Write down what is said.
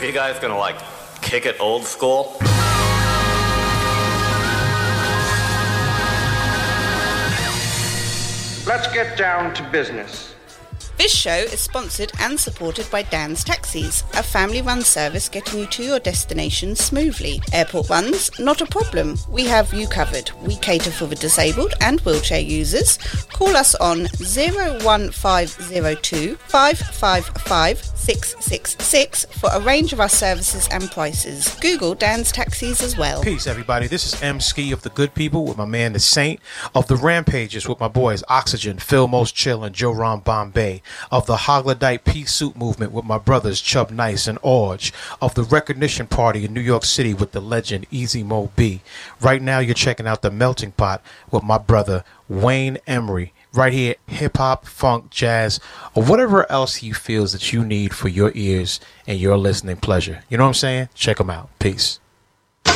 you guys gonna, like, kick it old school? Let's get down to business. This show is sponsored and supported by Dan's Taxis, a family-run service getting you to your destination smoothly. Airport runs? Not a problem. We have you covered. We cater for the disabled and wheelchair users. Call us on 01502 555 666 for a range of our services and prices. Google Dan's Taxis as well. Peace, everybody. This is M. Ski of the Good People with my man, the Saint. Of the Rampages with my boys, Oxygen, Phil Most Chill, and Joe Ron Bombay. Of the Hoglodyte Peace Suit Movement with my brothers, Chub Nice and Orge. Of the Recognition Party in New York City with the legend, Easy Mo B. Right now, you're checking out the Melting Pot with my brother, Wayne Emery. Right here, hip-hop, funk, jazz, or whatever else he feels that you need for your ears and your listening pleasure. You know what I'm saying? Check him out. Peace.